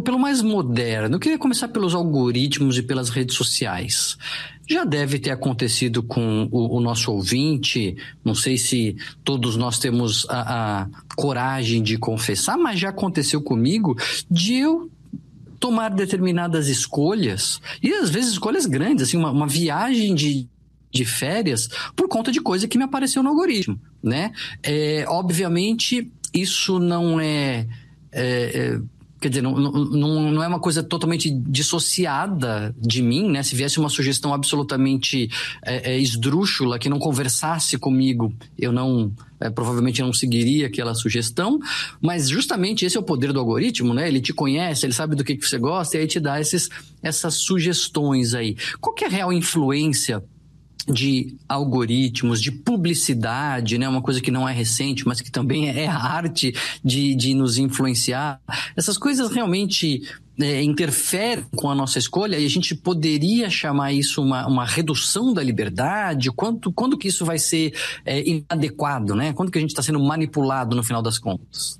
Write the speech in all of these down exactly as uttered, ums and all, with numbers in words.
pelo mais moderno. Eu queria começar pelos algoritmos e pelas redes sociais. Já deve ter acontecido com o, o nosso ouvinte, não sei se todos nós temos a, a coragem de confessar, mas já aconteceu comigo de eu tomar determinadas escolhas, e às vezes escolhas grandes, assim, uma, uma viagem de, de férias por conta de coisa que me apareceu no algoritmo, né? É, obviamente, isso não é... é, é Quer dizer, não, não, não é uma coisa totalmente dissociada de mim, né? Se viesse uma sugestão absolutamente é, é, esdrúxula, que não conversasse comigo, eu não, é, provavelmente não seguiria aquela sugestão, mas justamente esse é o poder do algoritmo, né? Ele te conhece, ele sabe do que, que você gosta e aí te dá esses, essas sugestões aí. Qual que é a real influência de algoritmos, de publicidade, né? Uma coisa que não é recente, mas que também é a arte de, de nos influenciar. Essas coisas realmente é, interferem com a nossa escolha e a gente poderia chamar isso uma, uma redução da liberdade? Quanto, quando que isso vai ser é, inadequado, né? Quando que a gente está sendo manipulado no final das contas?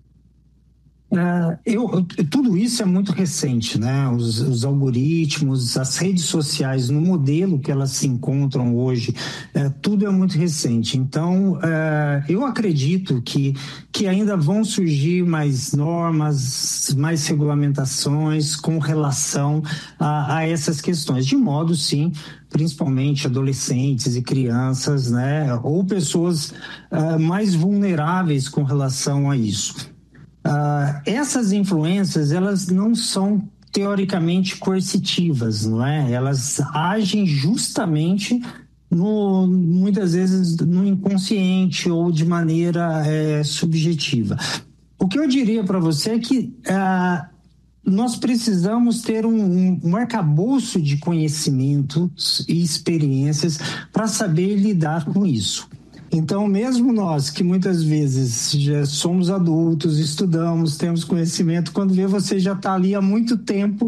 Uh, eu, tudo isso é muito recente, né? Os, os algoritmos, as redes sociais, no modelo que elas se encontram hoje, uh, tudo é muito recente. Então, uh, eu acredito que, que ainda vão surgir mais normas, mais regulamentações com relação a, a essas questões, de modo, sim, principalmente adolescentes e crianças, né? Ou pessoas uh, mais vulneráveis com relação a isso. Uh, essas influências, elas não são teoricamente coercitivas, não é? Elas agem justamente no, muitas vezes no inconsciente ou de maneira é, subjetiva. O que eu diria para você é que uh, nós precisamos ter um, um arcabouço de conhecimentos e experiências para saber lidar com isso. Então, mesmo nós, que muitas vezes já somos adultos, estudamos, temos conhecimento, quando vê você já está ali há muito tempo,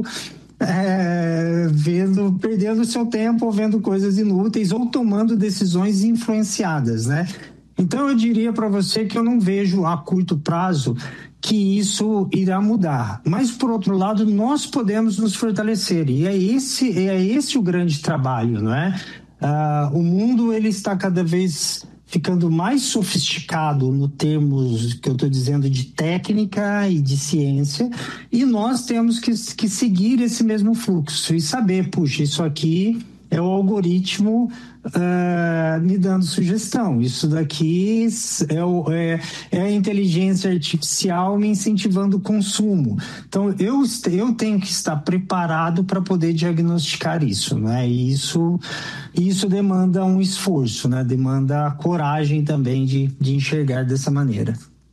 é, vendo, perdendo o seu tempo, ou vendo coisas inúteis, ou tomando decisões influenciadas, né? Então, eu diria para você que eu não vejo a curto prazo que isso irá mudar. Mas, por outro lado, nós podemos nos fortalecer. E é esse, é esse o grande trabalho, não é? Ah, o mundo, ele está cada vez ficando mais sofisticado no termos que eu estou dizendo de técnica e de ciência, e nós temos que, que seguir esse mesmo fluxo e saber, puxa, isso aqui é o algoritmo uh, me dando sugestão, isso daqui é, o, é, é a inteligência artificial me incentivando o consumo. Então, eu, eu tenho que estar preparado para poder diagnosticar isso, né? E isso, isso demanda um esforço, né? Demanda coragem também de, de enxergar dessa maneira.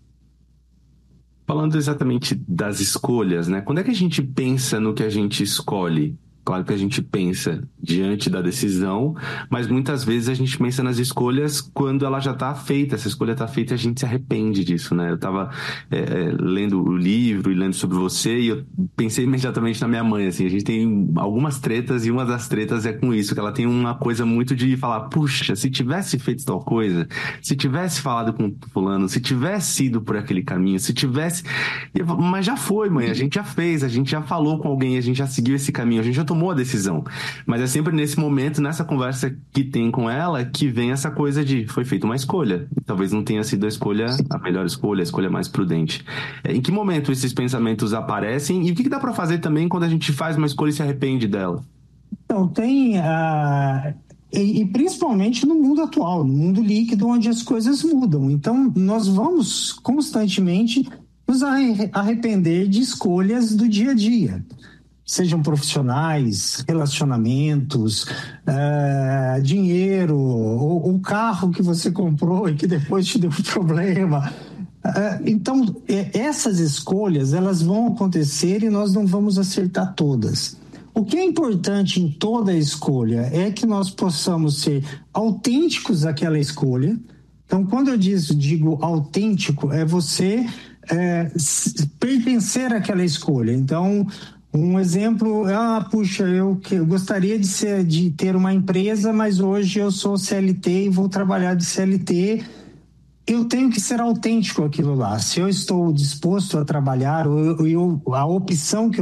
Falando exatamente das escolhas, né? Quando é que a gente pensa no que a gente escolhe? Claro que a gente pensa diante da decisão, mas muitas vezes a gente pensa nas escolhas quando ela já está feita. Essa escolha está feita e a gente se arrepende disso, né? Eu estava é, é, lendo o livro e lendo sobre você e eu pensei imediatamente na minha mãe, assim. A gente tem algumas tretas e uma das tretas é com isso, que ela tem uma coisa muito de falar, puxa, se tivesse feito tal coisa, se tivesse falado com fulano, se tivesse ido por aquele caminho, se tivesse... Mas já foi, mãe, a gente já fez, a gente já falou com alguém, a gente já seguiu esse caminho, a gente já tomou a decisão. Mas é sempre nesse momento, nessa conversa que tem com ela, que vem essa coisa de foi feita uma escolha. Talvez não tenha sido a escolha, a melhor escolha, a escolha mais prudente. Em que momento esses pensamentos aparecem e o que dá para fazer também quando a gente faz uma escolha e se arrepende dela? Então, tem... Uh... E, e principalmente no mundo atual, no mundo líquido, onde as coisas mudam. Então, nós vamos constantemente nos arrepender de escolhas do dia a dia. Sejam profissionais, relacionamentos, uh, dinheiro, ou o carro que você comprou e que depois te deu problema. Uh, então, essas escolhas, elas vão acontecer e nós não vamos acertar todas. O que é importante em toda a escolha é que nós possamos ser autênticos àquela escolha. Então, quando eu digo, digo autêntico, é você é, pertencer àquela escolha. Então, um exemplo, ah, puxa, eu, eu gostaria de, ser, de ter uma empresa, mas hoje eu sou C L T e vou trabalhar de C L T. Eu tenho que ser autêntico àquilo lá. Se eu estou disposto a trabalhar, ou eu, a opção que eu